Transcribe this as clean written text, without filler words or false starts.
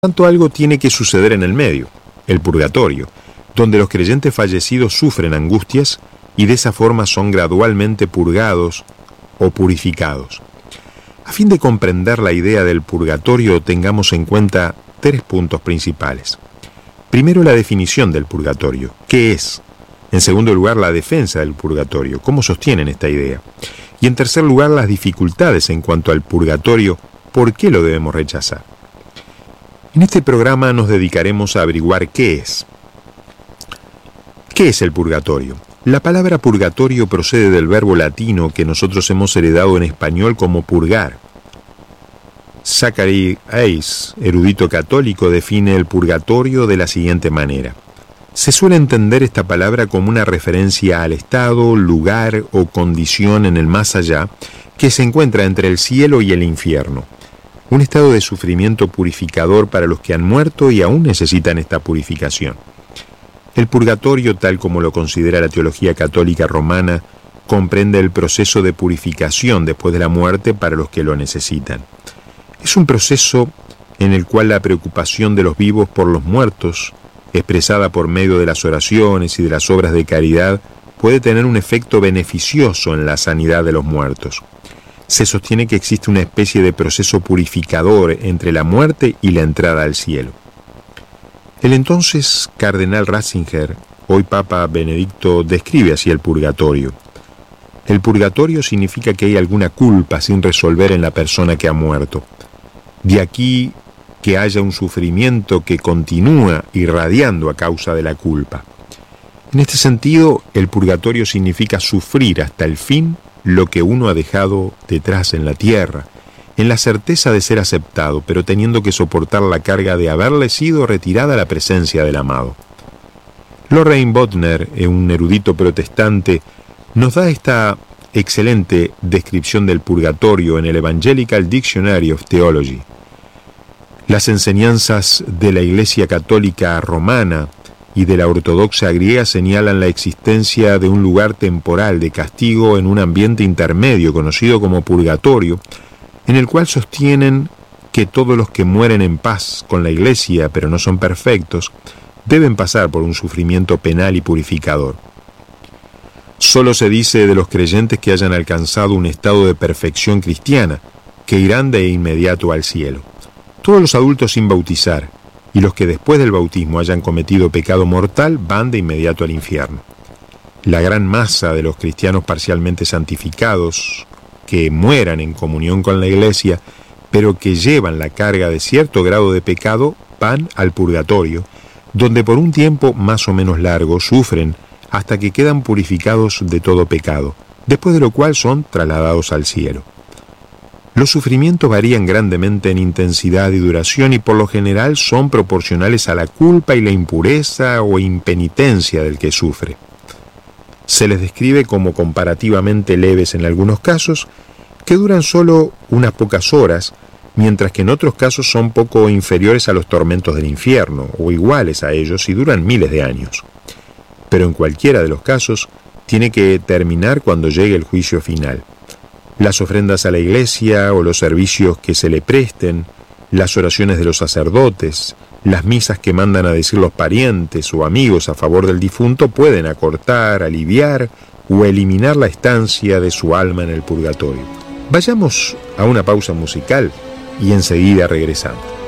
tanto, algo tiene que suceder en el medio, el purgatorio, donde los creyentes fallecidos sufren angustias y de esa forma son gradualmente purgados o purificados. A fin de comprender la idea del purgatorio, tengamos en cuenta 3 puntos principales. Primero, la definición del purgatorio. ¿Qué es? En segundo lugar, la defensa del purgatorio. ¿Cómo sostienen esta idea? Y en tercer lugar, las dificultades en cuanto al purgatorio. ¿Por qué lo debemos rechazar? En este programa nos dedicaremos a averiguar qué es. ¿Qué es el purgatorio? La palabra purgatorio procede del verbo latino que nosotros hemos heredado en español como purgar. Zachary Hayes, erudito católico, define el purgatorio de la siguiente manera. Se suele entender esta palabra como una referencia al estado, lugar o condición en el más allá que se encuentra entre el cielo y el infierno. Un estado de sufrimiento purificador para los que han muerto y aún necesitan esta purificación. El purgatorio, tal como lo considera la teología católica romana, comprende el proceso de purificación después de la muerte para los que lo necesitan. Es un proceso en el cual la preocupación de los vivos por los muertos, expresada por medio de las oraciones y de las obras de caridad, puede tener un efecto beneficioso en la sanidad de los muertos. Se sostiene que existe una especie de proceso purificador entre la muerte y la entrada al cielo. El entonces cardenal Ratzinger, hoy Papa Benedicto, describe así el purgatorio. El purgatorio significa que hay alguna culpa sin resolver en la persona que ha muerto. De aquí que haya un sufrimiento que continúa irradiando a causa de la culpa. En este sentido, el purgatorio significa sufrir hasta el fin lo que uno ha dejado detrás en la tierra, en la certeza de ser aceptado, pero teniendo que soportar la carga de haberle sido retirada la presencia del amado. Loraine Boettner, un erudito protestante, nos da esta excelente descripción del purgatorio en el Evangelical Dictionary of Theology. Las enseñanzas de la Iglesia Católica Romana y de la ortodoxa griega señalan la existencia de un lugar temporal de castigo en un ambiente intermedio conocido como purgatorio, en el cual sostienen que todos los que mueren en paz con la Iglesia, pero no son perfectos, deben pasar por un sufrimiento penal y purificador. Solo se dice de los creyentes que hayan alcanzado un estado de perfección cristiana, que irán de inmediato al cielo. Todos los adultos sin bautizar y los que después del bautismo hayan cometido pecado mortal van de inmediato al infierno. La gran masa de los cristianos parcialmente santificados, que mueran en comunión con la Iglesia, pero que llevan la carga de cierto grado de pecado, van al purgatorio, donde por un tiempo más o menos largo sufren hasta que quedan purificados de todo pecado, después de lo cual son trasladados al cielo. Los sufrimientos varían grandemente en intensidad y duración y por lo general son proporcionales a la culpa y la impureza o impenitencia del que sufre. Se les describe como comparativamente leves en algunos casos, que duran solo unas pocas horas, mientras que en otros casos son poco inferiores a los tormentos del infierno, o iguales a ellos y duran miles de años. Pero en cualquiera de los casos, tiene que terminar cuando llegue el juicio final. Las ofrendas a la Iglesia o los servicios que se le presten, las oraciones de los sacerdotes, las misas que mandan a decir los parientes o amigos a favor del difunto pueden acortar, aliviar o eliminar la estancia de su alma en el purgatorio. Vayamos a una pausa musical y enseguida regresamos.